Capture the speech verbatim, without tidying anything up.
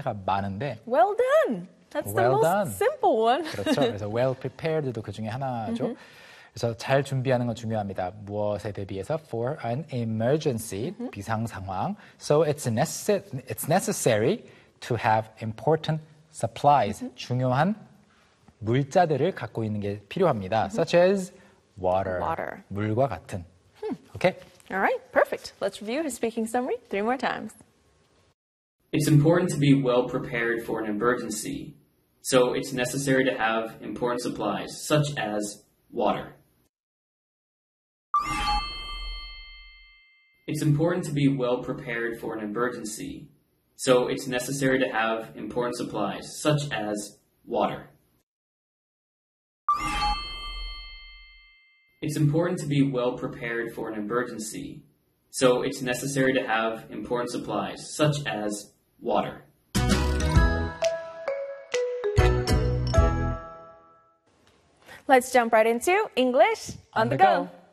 상태가 많은데 Well done. That's the well most done. simple one. 그렇죠. 그래서 well prepared도 그 중에 하나죠. Mm-hmm. 그래서 잘 준비하는 건 중요합니다. 무엇에 대비해서 for an emergency, mm-hmm. 비상 상황. So it's, necess- it's necessary to have important supplies, mm-hmm. 중요한 물자들을 갖고 있는 게 필요합니다. Mm-hmm. Such as water, water. 물과 같은. Hmm. Okay? All right, perfect. Let's review his speaking summary three more times. It's important to be well prepared for an emergency. So it's necessary to have important supplies, such as water. It's important to be well prepared for an emergency. So it's necessary to have important supplies, such as water. It's important to be well prepared for an emergency. So it's necessary to have important supplies, such as water. Let's jump right into English on, on the, the go. go.